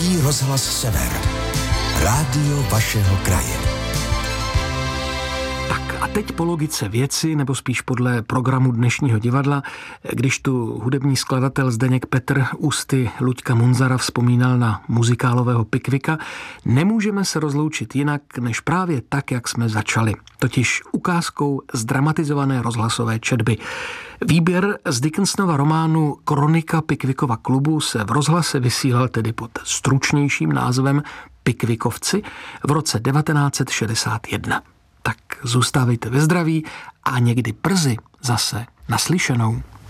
Český rozhlas Sever. Rádio vašeho kraje. Tak a teď po logice věci, nebo spíš podle programu dnešního divadla, když tu hudební skladatel Zdeněk Petr ústy Luďka Munzara vzpomínal na muzikálového Pickwicka, nemůžeme se rozloučit jinak, než právě tak, jak jsme začali. Totiž ukázkou zdramatizované rozhlasové četby. Výběr z Dickensova románu Kronika Pickwickova klubu se v rozhlase vysílal tedy pod stručnějším názvem Pickwickovci v roce 1961. Tak zůstávejte ve zdraví a někdy brzy zase naslyšenou.